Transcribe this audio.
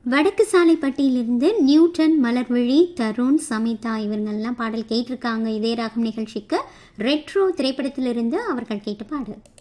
வடக்கு சாலைப்பட்டியிலிருந்து நியூட்டன், மலர்விழி, தருண், சமிதா இவங்கெல்லாம் பாடல் கேட்டிருக்காங்க. இதே ராகம் நிகழ்ச்சிக்கு ரெட்ரோ திரைப்படத்திலிருந்து அவர்கள் கேட்ட பாடல்.